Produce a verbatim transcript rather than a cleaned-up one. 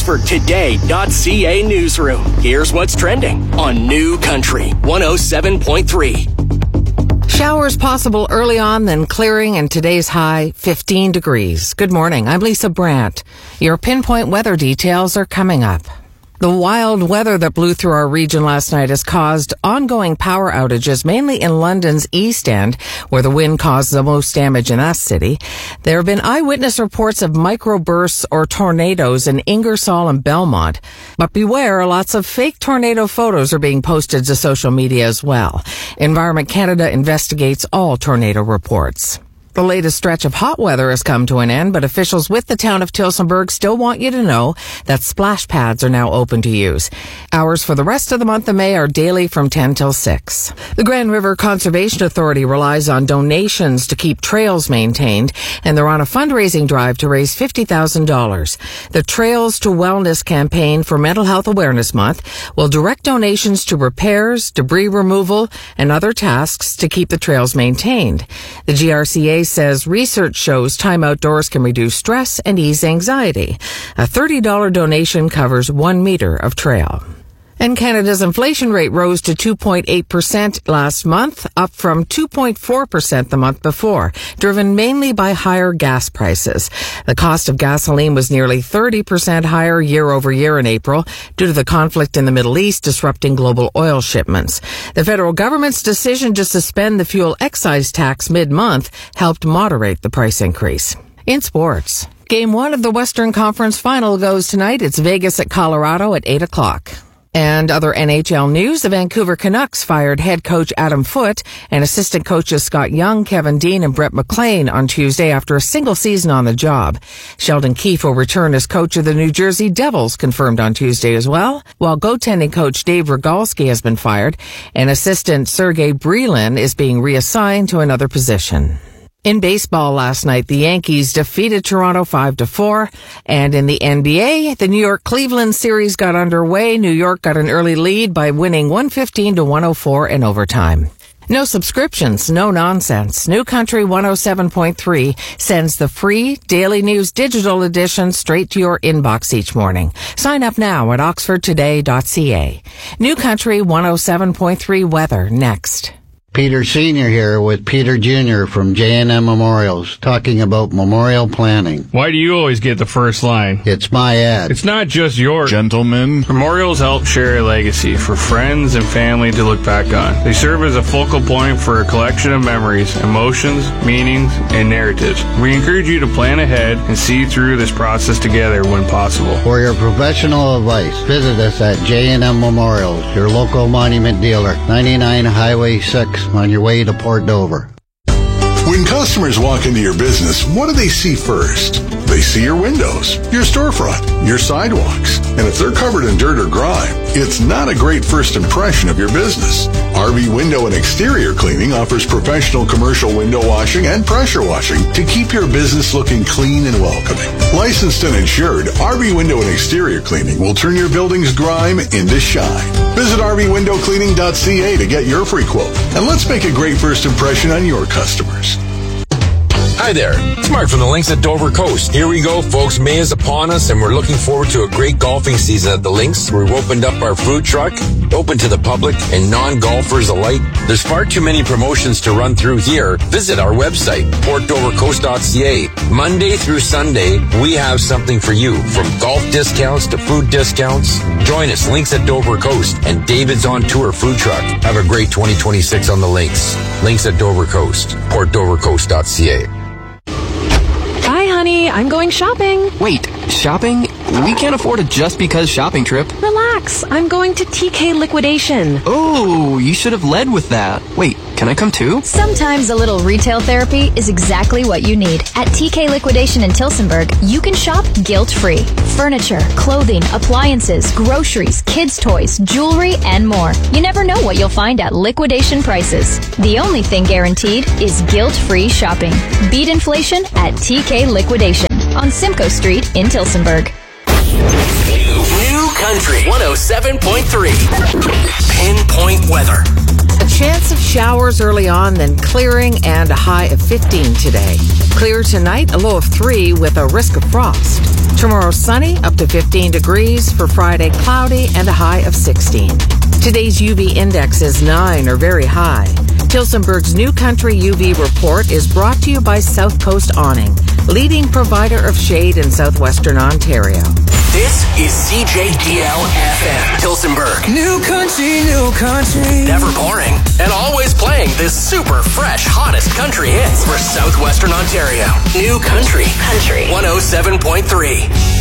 Oxford Today dot C A newsroom. Here's what's trending on New Country one oh seven point three. Showers possible early on, then clearing, and today's high, fifteen degrees. Good morning. I'm Lisa Brandt. Your pinpoint weather details are coming up. The wild weather that blew through our region last night has caused ongoing power outages, mainly in London's East End, where the wind caused the most damage in that city. There have been eyewitness reports of microbursts or tornadoes in Ingersoll and Belmont. But beware, lots of fake tornado photos are being posted to social media as well. Environment Canada investigates all tornado reports. The latest stretch of hot weather has come to an end, but officials with the town of Tillsonburg still want you to know that splash pads are now open to use. Hours for the rest of the month of May are daily from ten till six. The Grand River Conservation Authority relies on donations to keep trails maintained, and they're on a fundraising drive to raise fifty thousand dollars. The Trails to Wellness campaign for Mental Health Awareness Month will direct donations to repairs, debris removal, and other tasks to keep the trails maintained. The G R C A says research shows time outdoors can reduce stress and ease anxiety. A thirty dollars donation covers one meter of trail. And Canada's inflation rate rose to two point eight percent last month, up from two point four percent the month before, driven mainly by higher gas prices. The cost of gasoline was nearly thirty percent higher year over year in April due to the conflict in the Middle East disrupting global oil shipments. The federal government's decision to suspend the fuel excise tax mid-month helped moderate the price increase. In sports, Game one of the Western Conference Final goes tonight. It's Vegas at Colorado at eight o'clock. And other N H L news, the Vancouver Canucks fired head coach Adam Foote and assistant coaches Scott Young, Kevin Dean, and Brett McLean on Tuesday after a single season on the job. Sheldon Keefe will return as coach of the New Jersey Devils, confirmed on Tuesday as well, while goaltending coach Dave Rogalski has been fired, and assistant Sergei Brylin is being reassigned to another position. In baseball last night, the Yankees defeated Toronto five to four, and in the N B A, the New York-Cleveland series got underway. New York got an early lead by winning one fifteen to one oh four in overtime. No subscriptions, no nonsense. New Country one oh seven point three sends the free Daily News digital edition straight to your inbox each morning. Sign up now at oxford today dot c a. New Country one oh seven point three weather next. Peter Senior here with Peter Junior from J and M Memorials, talking about memorial planning. Why do you always get the first line? It's my ad. It's not just yours. Gentlemen. Memorials help share a legacy for friends and family to look back on. They serve as a focal point for a collection of memories, emotions, meanings, and narratives. We encourage you to plan ahead and see through this process together when possible. For your professional advice, visit us at J and M Memorials, your local monument dealer, ninety-nine Highway six. On your way to Port Dover. When customers walk into your business, what do they see first? They see your windows, your storefront, your sidewalks. And if they're covered in dirt or grime, it's not a great first impression of your business. R V Window and Exterior Cleaning offers professional commercial window washing and pressure washing to keep your business looking clean and welcoming. Licensed and insured, R V Window and Exterior Cleaning will turn your building's grime into shine. Visit r v window cleaning dot c a to get your free quote. And let's make a great first impression on your customers. Hi there, it's Mark from the Links at Dover Coast. Here we go, folks. May is upon us, and we're looking forward to a great golfing season at the Links. We've opened up our food truck, open to the public and non-golfers alike. There's far too many promotions to run through here. Visit our website, port dover coast dot c a. Monday through Sunday, we have something for you, from golf discounts to food discounts. Join us, Links at Dover Coast and David's on Tour food truck. Have a great twenty twenty-six on the Links. Links at Dover Coast, port dover coast dot c a. Bye, honey. I'm going shopping. Wait, shopping? We can't afford a just because shopping trip. Relax. I'm going to T K Liquidation. Oh, you should have led with that. Wait, can I come too? Sometimes a little retail therapy is exactly what you need. At T K Liquidation in Tillsonburg, you can shop guilt-free. Furniture, clothing, appliances, groceries, kids' toys, jewelry, and more. You never know what you'll find at liquidation prices. The only thing guaranteed is guilt-free shopping. Beat inflation at T K Liquidation on Simcoe Street in Tillsonburg. New Country one oh seven point three. Pinpoint weather. A chance of showers early on, then clearing, and a high of fifteen today. Clear tonight, a low of three with a risk of frost. Tomorrow sunny, up to fifteen degrees. For Friday, cloudy and a high of sixteen. Today's U V index is nine or very high. Tillsonburg's New Country U V report is brought to you by South Coast Awning, leading provider of shade in southwestern Ontario. This is C J D L F M, Tillsonburg. New country, new country. Never boring, and always playing this super fresh, hottest country hits for southwestern Ontario. New Country. Country. one oh seven point three.